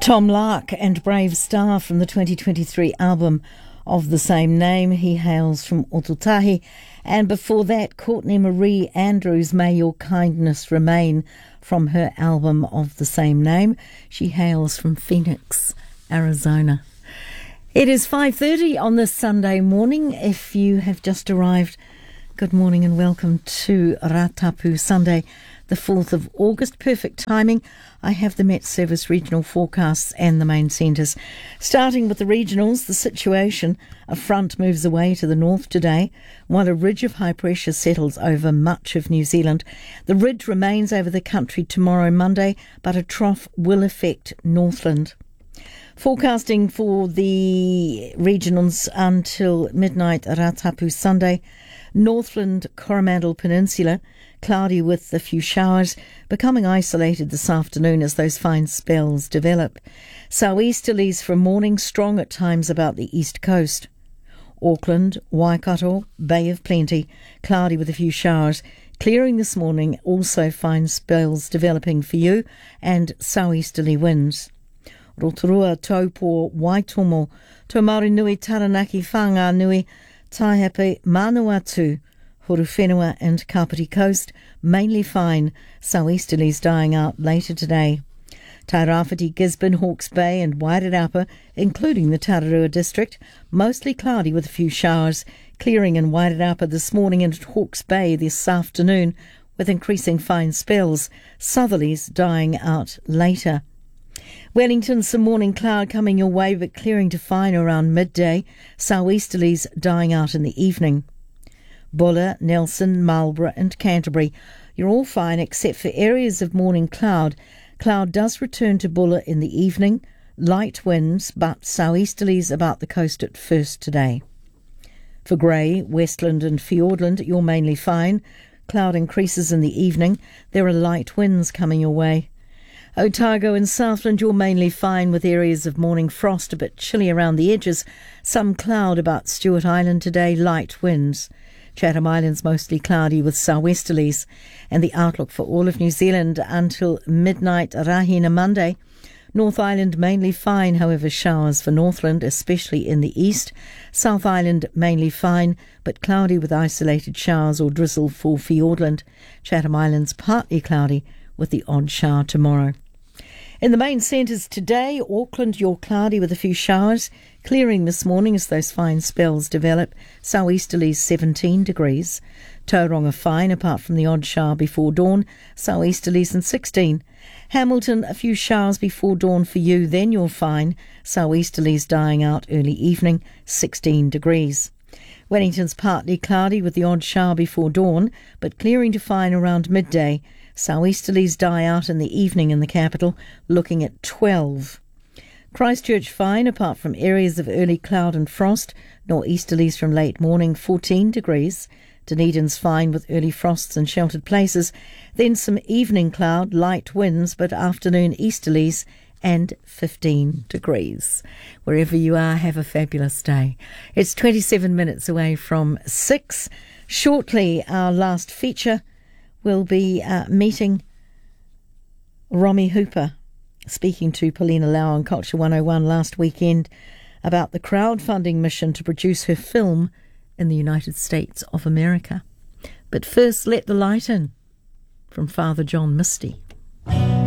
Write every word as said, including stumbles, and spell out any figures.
Tom Lark and Brave Star from the twenty twenty-three album of the same name. He hails from Ōtautahi. And before that, Courtney Marie Andrews, May Your Kindness Remain, from her album of the same name. She hails from Phoenix, Arizona. It is five thirty on this Sunday morning. If you have just arrived, good morning and welcome to Ratapu Sunday, the fourth of August. Perfect timing. I have the Met Service regional forecasts and the main centres. Starting with the regionals, the situation: a front moves away to the north today, while a ridge of high pressure settles over much of New Zealand. The ridge remains over the country tomorrow, Monday, but a trough will affect Northland. Forecasting for the regionals until midnight, Ratapu Sunday: Northland, Coromandel Peninsula, cloudy with a few showers, becoming isolated this afternoon as those fine spells develop. Southeasterlies from morning, strong at times about the east coast. Auckland, Waikato, Bay of Plenty, cloudy with a few showers. Clearing this morning, also fine spells developing for you, and southeasterly winds. Rotorua, Taupo, Waitomo, Taumauri Nui, Taranaki, Whanga Nui, Taihape, Manawatu, Horowhenua and Kapiti Coast, mainly fine, southeasterlies dying out later today. Tairāwhiti, Gisborne, Hawke's Bay and Wairarapa, including the Tararua district, mostly cloudy with a few showers, clearing in Wairarapa this morning and Hawke's Bay this afternoon, with increasing fine spells, southerlies dying out later. Wellington, some morning cloud coming your way but clearing to fine around midday, southeasterlies dying out in the evening. Buller, Nelson, Marlborough and Canterbury, you're all fine except for areas of morning cloud. Cloud does return to Buller in the evening, light winds but southeasterlies about the coast at first today. For Grey, Westland and Fiordland, you're mainly fine. Cloud increases in the evening, there are light winds coming your way. Otago and Southland, you're mainly fine with areas of morning frost, a bit chilly around the edges. Some cloud about Stewart Island today, light winds. Chatham Islands mostly cloudy with southwesterlies. And the outlook for all of New Zealand until midnight, Rahina Monday. North Island mainly fine, however showers for Northland, especially in the east. South Island mainly fine, but cloudy with isolated showers or drizzle for Fiordland. Chatham Islands partly cloudy with the odd shower tomorrow. In the main centres today, Auckland, you're cloudy with a few showers, clearing this morning as those fine spells develop. Southeasterlies seventeen degrees. Tauranga fine apart from the odd shower before dawn. Southeasterlies and sixteen. Hamilton, a few showers before dawn for you, then you're fine. Southeasterlies dying out early evening, sixteen degrees. Wellington's partly cloudy with the odd shower before dawn, but clearing to fine around midday. Southeasterlies die out in the evening in the capital, looking at twelve. Christchurch fine apart from areas of early cloud and frost. Northeasterlies from late morning, fourteen degrees. Dunedin's fine with early frosts in sheltered places. Then some evening cloud, light winds, but afternoon easterlies and fifteen degrees. Wherever you are, have a fabulous day. It's twenty-seven minutes away from six. Shortly, our last feature will be uh, meeting Romy Hooper, speaking to Paulina Lau on Culture one oh one last weekend about the crowdfunding mission to produce her film in the United States of America. But first, Let the Light In from Father John Misty.